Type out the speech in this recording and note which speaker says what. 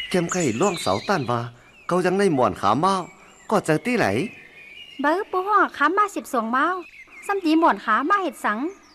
Speaker 1: เข้มไข่ล่วงเสาต้านว่าเขายังในหมอนขาเมาก็จะตี้ไหล
Speaker 2: เบ้อปูห่อขามา12 เมาซ้ำตีหมอนขามาเห็ดสัง